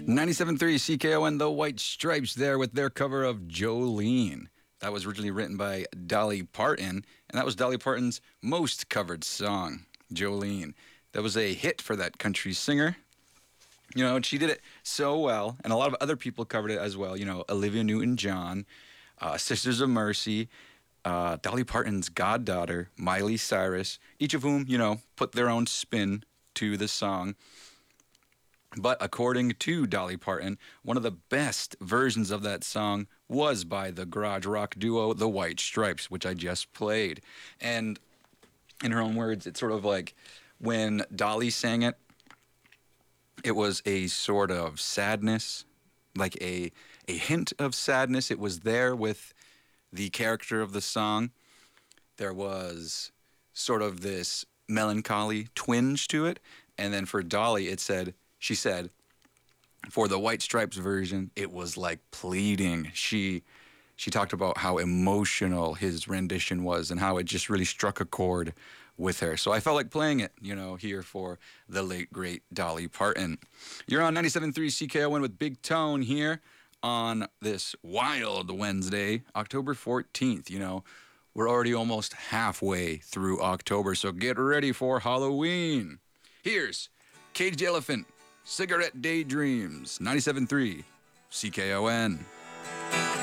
97.3 CKON, The White Stripes there with their cover of Jolene. That was originally written by Dolly Parton, and that was Dolly Parton's most covered song, Jolene. That was a hit for that country singer. You know, and she did it so well, and a lot of other people covered it as well. You know, Olivia Newton-John, Sisters of Mercy, Dolly Parton's goddaughter, Miley Cyrus, each of whom, you know, put their own spin to the song. But according to Dolly Parton, one of the best versions of that song was by the garage rock duo The White Stripes, which I just played. And in her own words, it's sort of like when Dolly sang it, it was a sort of sadness, like a hint of sadness. It was there with the character of the song. There was sort of this melancholy twinge to it. And then for Dolly, she said, for the White Stripes version, it was like pleading. She talked about how emotional his rendition was and how it just really struck a chord with her. So I felt like playing it, you know, here for the late, great Dolly Parton. You're on 97.3 CKON with Big Tone here on this wild Wednesday, October 14th. You know, we're already almost halfway through October, so get ready for Halloween. Here's Caged Elephant, Cigarette Daydreams, 97.3 CKON.